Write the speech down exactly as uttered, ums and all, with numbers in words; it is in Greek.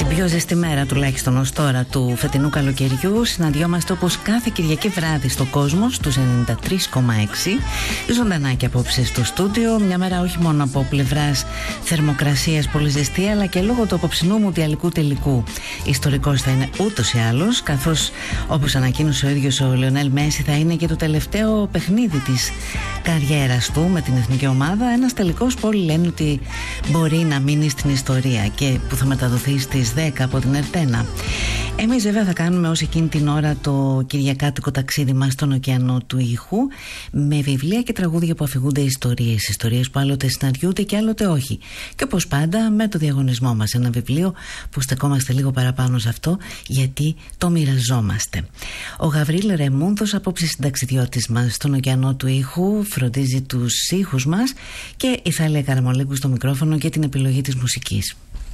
πιο ζεστή μέρα τουλάχιστον ως τώρα του φετινού καλοκαιριού. Συναντιόμαστε όπως κάθε Κυριακή βράδυ στο κόσμο στους ενενήντα τρία κόμμα έξι. Ζωντανά και απόψε στο στούντιο. Μια μέρα όχι μόνο από πλευράς θερμοκρασίας πολύ ζεστή, αλλά και λόγω του απόψινού μουντιαλικού τελικού. Ιστορικός θα είναι ούτως ή άλλως, καθώς όπως ανακοίνωσε ο ίδιος ο Λεωνέλ Μέση θα είναι και το τελευταίο παιχνίδι της καριέρας του με την εθνική ομάδα. Ένας τελικός που όλοι λένε ότι μπορεί να μείνει στην ιστορία και που θα μεταδοθεί στις δέκα από την Ερτένα. Εμείς βέβαια θα κάνουμε ως εκείνη την ώρα το κυριακάτικο ταξίδι μας στον ωκεανό του ήχου, με βιβλία και τραγούδια που αφηγούνται ιστορίες, ιστορίες που άλλοτε συναντιούνται και άλλοτε όχι. Και όπως πάντα με το διαγωνισμό μας, ένα βιβλίο που στεκόμαστε λίγο παραπάνω σε αυτό γιατί το μοιραζόμαστε. Ο Γαβρίλ Ρεμούνδος, απόψε συνταξιδιώτης μας στον ωκεανό του ήχου, φροντίζει τους ήχους μας, και η Θάλια Καραμολέγκου στο μικρόφωνο και την επιλογή της μουσικής.